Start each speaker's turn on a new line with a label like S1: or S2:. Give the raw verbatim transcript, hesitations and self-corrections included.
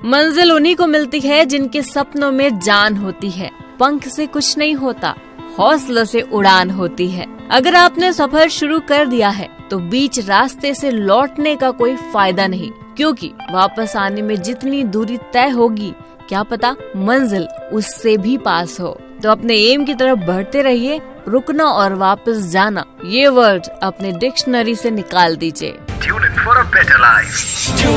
S1: मंजिल उन्हीं को मिलती है जिनके सपनों में जान होती है। पंख से कुछ नहीं होता, हौसले से उड़ान होती है। अगर आपने सफर शुरू कर दिया है तो बीच रास्ते से लौटने का कोई फायदा नहीं, क्योंकि वापस आने में जितनी दूरी तय होगी क्या पता मंजिल उससे भी पास हो। तो अपने एम की तरफ बढ़ते रहिए। रुकना और वापस जाना ये वर्ड अपने डिक्शनरी से निकाल दीजिए।